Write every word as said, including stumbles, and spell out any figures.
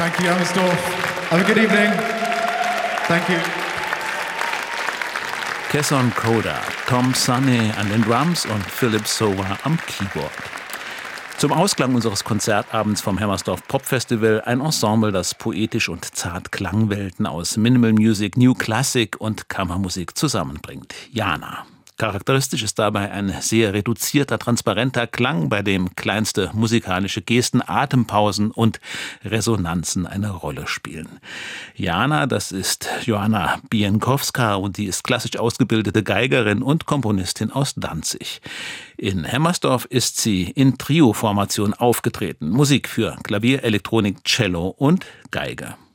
Thank you, Hammersdorf. Have a good evening. Thank you. Kesson Coda, Tom Sunny an den Drums und Philip Sowa am Keyboard. Zum Ausklang unseres Konzertabends vom Hammersdorf Pop Festival ein Ensemble, das poetisch und zart Klangwelten aus Minimal Music, New Classic und Kammermusik zusammenbringt. Jana. Charakteristisch ist dabei ein sehr reduzierter, transparenter Klang, bei dem kleinste musikalische Gesten, Atempausen und Resonanzen eine Rolle spielen. Jana, das ist Joanna Bienkowska und die ist klassisch ausgebildete Geigerin und Komponistin aus Danzig. In Hammersdorf ist sie in Trio-Formation aufgetreten. Musik für Klavier, Elektronik, Cello und Geige.